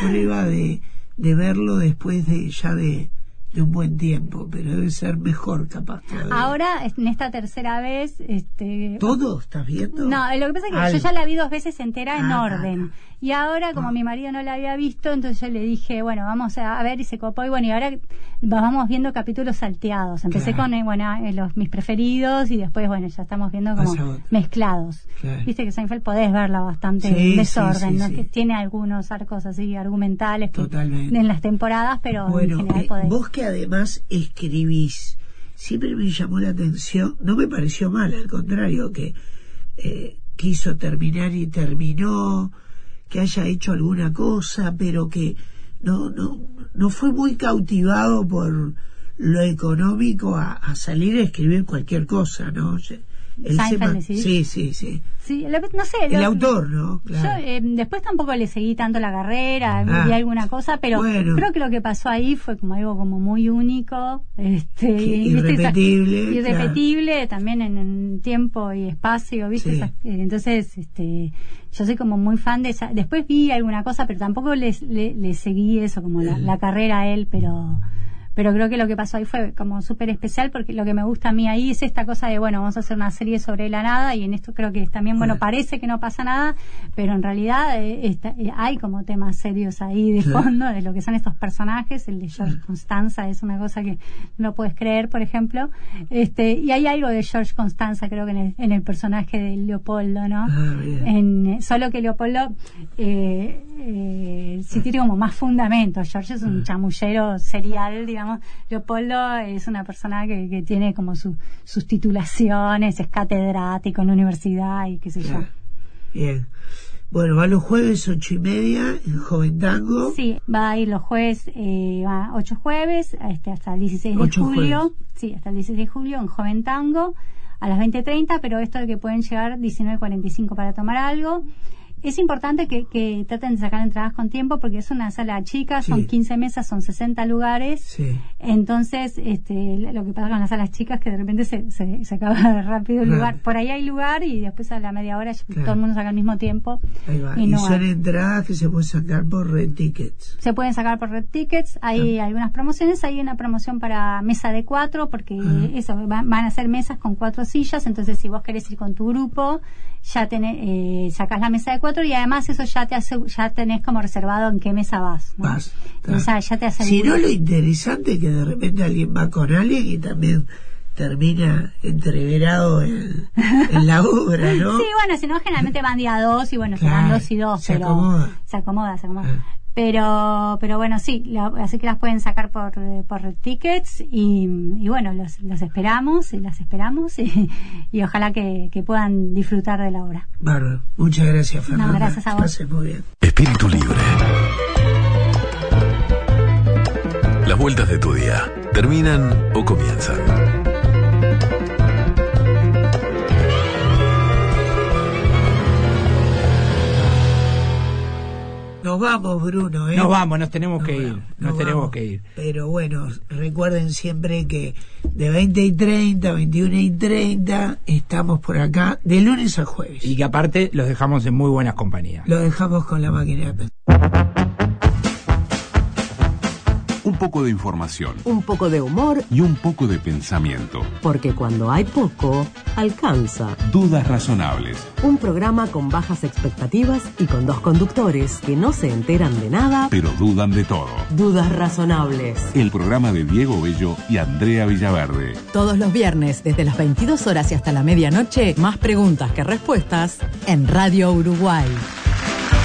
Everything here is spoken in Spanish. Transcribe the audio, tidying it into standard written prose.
prueba de verlo después de un buen tiempo, pero debe ser mejor capaz todavía. Ahora, en esta tercera vez... ¿Todo estás viendo? No, lo que pasa es que yo ya la vi 2 veces entera en orden. Y ahora, como mi marido no la había visto, entonces yo le dije, bueno, vamos a ver, y se copó. Y bueno, y ahora vamos viendo capítulos salteados. Empecé con mis preferidos, y después, bueno, ya estamos viendo como mezclados. Claro. Viste que Seinfeld podés verla bastante en desorden, ¿no? Que tiene algunos arcos así argumentales en las temporadas, pero bueno, en general podés. Vos que además escribís, siempre me llamó la atención, no me pareció mal, al contrario, que quiso terminar y terminó, que haya hecho alguna cosa, pero que no fue muy cautivado por lo económico a salir a escribir cualquier cosa, ¿no? Sí, no sé. El autor, ¿no? Claro. Yo después tampoco le seguí tanto la carrera, vi alguna cosa, pero creo que lo que pasó ahí fue como algo como muy único, irrepetible. Irrepetible, también en tiempo y espacio, ¿viste? Sí. Entonces, yo soy como muy fan de esa. Después vi alguna cosa, pero tampoco le seguí eso, como la carrera a él, pero creo que lo que pasó ahí fue como súper especial, porque lo que me gusta a mí ahí es esta cosa de, bueno, vamos a hacer una serie sobre la nada, y en esto creo que también, bueno, parece que no pasa nada, pero en realidad hay como temas serios ahí de fondo, de lo que son estos personajes. El de George Constanza es una cosa que no puedes creer, por ejemplo, y hay algo de George Constanza, creo que en el personaje de Leopoldo, ¿no? Solo que Leopoldo sí tiene como más fundamento. George es un chamullero serial, digamos. Leopoldo es una persona que tiene como sus titulaciones, es catedrático en la universidad y qué sé yo. Bien. Bueno, va los jueves 8:30 en Joven Tango. Sí, va a ir los jueves, va 8 jueves hasta el 16 de julio. Jueves. Sí, hasta el 16 de julio en Joven Tango a las 20:30, pero esto de que pueden llegar 19:45 para tomar algo. Es importante que traten de sacar entradas con tiempo, porque es una sala chica, son 15 mesas, son 60 lugares. Sí. Entonces, lo que pasa con las salas chicas es que de repente se acaba rápido el lugar. Por ahí hay lugar, y después a la media hora todo el mundo saca al mismo tiempo. Ahí va. Y son entradas que se pueden sacar por Red Tickets. Se pueden sacar por Red Tickets. Hay algunas promociones. Hay una promoción para mesa de 4, porque van a ser mesas con 4 sillas. Entonces, si vos querés ir con tu grupo, ya sacás la mesa de 4, y además eso ya tenés como reservado en qué mesa vas, ¿no? Entonces, ya te asegurás. Si no, lo interesante es que de repente alguien va con alguien y también termina entreverado en la obra, ¿no? Sí, bueno, si no, generalmente van día 2, y bueno, serán 2 y 2, se pero acomoda. Se acomoda. Pero bueno, sí, así que las pueden sacar por Red Tickets, y bueno, los esperamos, y las esperamos, y ojalá que puedan disfrutar de la obra. Bárbaro. Muchas gracias, Fernanda. No, gracias a vos. Pasen muy bien. Espíritu Libre. Las vueltas de tu día terminan o comienzan. Nos vamos, Bruno, ¿eh? Nos vamos, nos tenemos que ir. Pero bueno, recuerden siempre que de 20:30, 21:30 estamos por acá, de lunes a jueves. Y que aparte los dejamos en muy buenas compañías. Lo dejamos con la máquina de pensar. Un poco de información, un poco de humor y un poco de pensamiento. Porque cuando hay poco, alcanza. Dudas razonables. Un programa con bajas expectativas y con 2 conductores que no se enteran de nada, pero dudan de todo. Dudas razonables. El programa de Diego Bello y Andrea Villaverde. Todos los viernes, desde las 22 horas y hasta la medianoche, más preguntas que respuestas en Radio Uruguay.